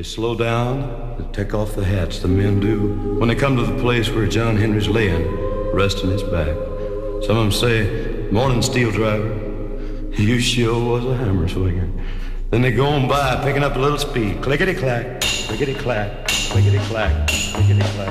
They slow down, they take off the hats, the men do, when they come to the place where John Henry's laying, resting his back. Some of them say, "Morning, steel driver, you sure was a hammer swinger." Then they go on by, picking up a little speed, clickety-clack, clickety-clack, clickety-clack, clickety-clack.